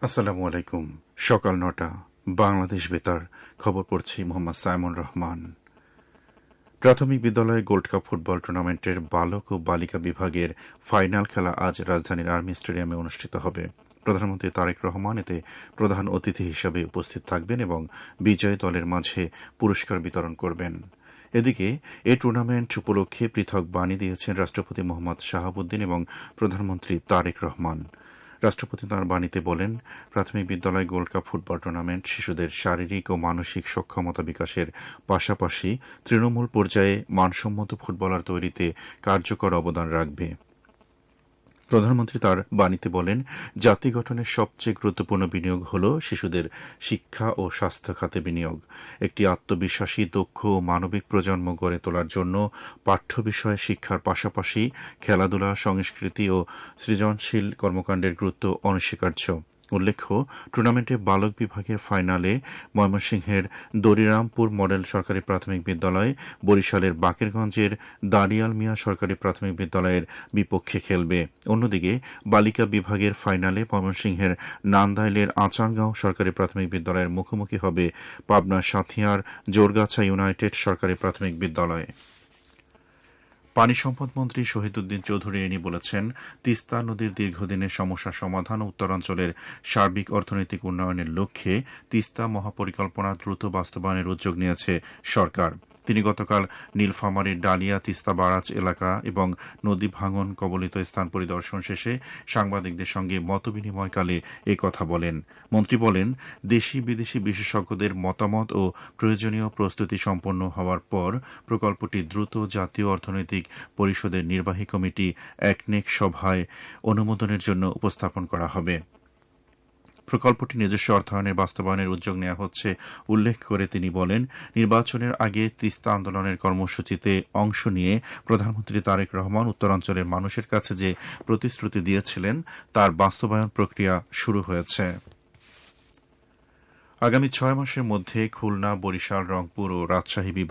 আসসালামু আলাইকুম। সকাল ৯টা, বাংলাদেশ বেতার। খবর পড়ছি মোহাম্মদ সাইমুর রহমান। প্রাথমিক বিদ্যালয়ে গোল্ড কাপ ফুটবল টুর্নামেন্টের বালক ও বালিকা বিভাগের ফাইনাল খেলা আজ রাজধানীর আর্মি স্টেডিয়ামে অনুষ্ঠিত হবে। প্রধানমন্ত্রী তারেক রহমান এতে প্রধান অতিথি হিসেবে উপস্থিত থাকবেন এবং বিজয়ী দলের মাঝে পুরস্কার বিতরণ করবেন। এদিকে এই টুর্নামেন্ট উপলক্ষে পৃথক বাণী দিয়েছেন রাষ্ট্রপতি মোহাম্মদ শাহাবুদ্দিন এবং প্রধানমন্ত্রী তারেক রহমান। রাষ্ট্রপতি তাঁর বাণীতে বলেন, প্রাথমিক বিদ্যালয় গোল্ড কাপ ফুটবল টুর্নামেন্ট শিশুদের শারীরিক ও মানসিক সক্ষমতা বিকাশের পাশাপাশি তৃণমূল পর্যায়ে মানসম্মত ফুটবলার তৈরিতে কার্যকর অবদান রাখবে। প্রধানমন্ত্রী তার বাণীতে বলেন, জাতি গঠনের সবচেয়ে গুরুত্বপূর্ণ বিনিয়োগ হল শিশুদের শিক্ষা ও স্বাস্থ্য খাতে বিনিয়োগ। একটি আত্মবিশ্বাসী, দক্ষ ও মানবিক প্রজন্ম গড়ে তোলার জন্য পাঠ্য বিষয়ে শিক্ষার পাশাপাশি খেলাধুলা, সংস্কৃতি ও সৃজনশীল কর্মকাণ্ডের গুরুত্ব অনস্বীকার্য। উল্লেখ্য, টুর্নামেন্টে বালক বিভাগের ফাইনালে ময়মনসিংহের দরিরামপুর মডেল সরকারি প্রাথমিক বিদ্যালয় বরিশালের বাকেরগঞ্জের দানিয়াল মিয়া সরকারি প্রাথমিক বিদ্যালয়ের বিপক্ষে খেলবে। অন্যদিকে বালিকা বিভাগের ফাইনালে ময়মনসিংহের নান্দাইলের আচানগাঁও সরকারি প্রাথমিক বিদ্যালয়ের মুখোমুখি হবে পাবনার সাঁথিয়ার জোরগাছা ইউনাইটেড সরকারি প্রাথমিক বিদ্যালয়। পানি সম্পদ মন্ত্রী শহীদুদ্দিন চৌধুরী এনি বলেছেন, তিস্তা নদীর দীর্ঘদিনের সমস্যা সমাধান ও উত্তরাঞ্চলের সার্বিক অর্থনৈতিক উন্নয়নের লক্ষ্যে তিস্তা মহাপরিকল্পনা দ্রুত বাস্তবায়নের উদ্যোগ নিয়েছে সরকার। তিনি গতকাল নীলফামারীর ডালিয়া তিস্তা বারাজ এলাকা এবং নদী ভাঙন কবলিত স্থান পরিদর্শন শেষে সাংবাদিকদের সঙ্গে মতবিনিময়কালে এ কথা বলেন। মন্ত্রী বলেন, দেশি বিদেশি বিশেষজ্ঞদের মতামত ও প্রয়োজনীয় প্রস্তুতি সম্পন্ন হওয়ার পর প্রকল্পটি দ্রুত জাতীয় অর্থনৈতিক পরিষদের নির্বাহী কমিটি একনেক সভায় অনুমোদনের জন্য উপস্থাপন করা হবে। প্রকল্পটি নিজস্ব অর্থায়নে বাস্তবায়নের উদ্যোগ নেওয়া হচ্ছে উল্লেখ করে তিনি বলেন, নির্বাচনের আগে তিস্তা আন্দোলনের কর্মসূচিতে অংশ নিয়ে প্রধানমন্ত্রী তারেক রহমান উত্তরাঞ্চলের মানুষের কাছে যে প্রতিশ্রুতি দিয়েছিলেন তার বাস্তবায়ন প্রক্রিয়া শুরু হয়েছে। আগামী 6 মাসের মধ্যে খুলনা, বরিশাল, রংপুর ও রাজশাহী বিভাগ